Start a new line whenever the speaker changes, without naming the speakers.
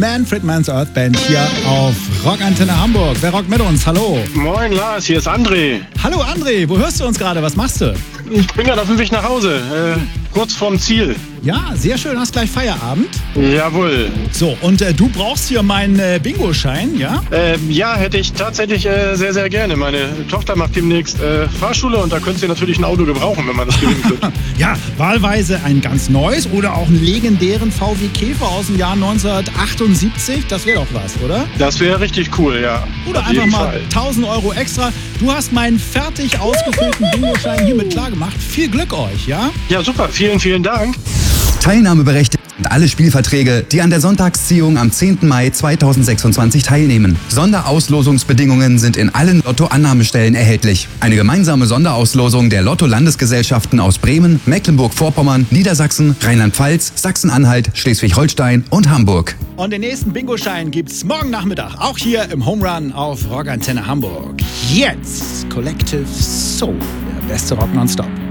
Manfred Mann's Earth Band hier auf Rockantenne Hamburg. Wer rockt mit uns? Hallo.
Moin Lars, hier ist André.
Hallo André, wo hörst du uns gerade? Was machst du?
Ich bin gerade auf dem Weg nach Hause, kurz vorm Ziel.
Ja, sehr schön. Hast gleich Feierabend?
Jawohl.
So, und du brauchst hier meinen Bingo-Schein, ja?
Ja, hätte ich tatsächlich sehr, sehr gerne. Meine Tochter macht demnächst Fahrschule und da könnte sie natürlich ein Auto gebrauchen, wenn man das gewinnen könnte.
Ja, wahlweise ein ganz neues oder auch einen legendären VW Käfer aus dem Jahr 1978. Das wäre doch was, oder?
Das wäre richtig cool, ja.
Oder
auf
einfach
jeden
mal
Fall.
1000 Euro extra. Du hast meinen fertig ausgefüllten Bingo-Schein hiermit klargemacht. Viel Glück euch, ja?
Ja, super. Vielen, vielen Dank.
Teilnahmeberechtigt sind alle Spielverträge, die an der Sonntagsziehung am 10. Mai 2026 teilnehmen. Sonderauslosungsbedingungen sind in allen Lotto-Annahmestellen erhältlich. Eine gemeinsame Sonderauslosung der Lotto-Landesgesellschaften aus Bremen, Mecklenburg-Vorpommern, Niedersachsen, Rheinland-Pfalz, Sachsen-Anhalt, Schleswig-Holstein und Hamburg.
Und den nächsten Bingo-Schein gibt's morgen Nachmittag, auch hier im Home Run auf Rockantenne Hamburg. Jetzt Collective Soul, der beste Rock nonstop.